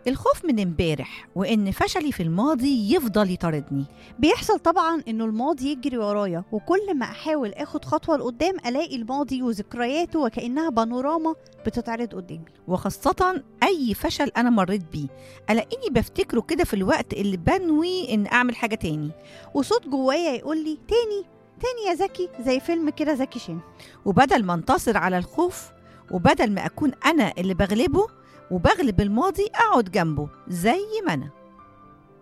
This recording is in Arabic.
الخوف من امبارح وإن فشلي في الماضي يفضل يطاردني. بيحصل طبعا انه الماضي يجري ورايا، وكل ما احاول اخد خطوة لقدام الاقي الماضي وذكرياته وكأنها بانوراما بتتعرض قدامي. وخاصة أي فشل أنا مريت بيه ألاقيني بفتكره كده في الوقت اللي بنوي إن أعمل حاجة تاني. وصوت جوايا يقول لي تاني تاني يا زكي، زي فيلم كده زكي شان. وبدل ما انتصر على الخوف، وبدل ما أكون أنا اللي بغلبه وبغلب الماضي، أقعد جنبه زي ما أنا.